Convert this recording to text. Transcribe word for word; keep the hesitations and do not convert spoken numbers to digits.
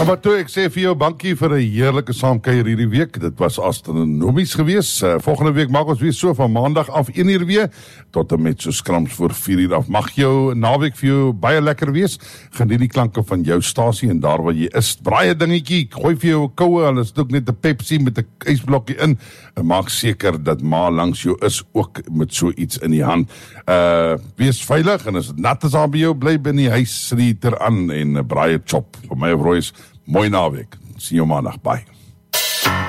Maar toe, ek sê vir jou bankie vir 'n heerlike saamkuier hierdie week. Dit was astronomies gewees. Uh, volgende week maak ons weer so van maandag af een uur weer, tot en met so skrams voor vier uur af. Mag jou naweek vir jou baie lekker wees. Geniet die klanke van jou stasie en daar waar jy is. Braai 'n dingetjie, gooi vir jou 'n koue, al is dit ook net 'n Pepsi met 'n ysblokkie in. En maak seker dat ma langs jou is, ook met so iets in die hand. Uh, wees veilig, en as dit nat is aan by jou, bly binne die huis, slieter aan en uh, braai 'n chop. Vir my of Royce, mooi naweek. Sien jou maandag, bye.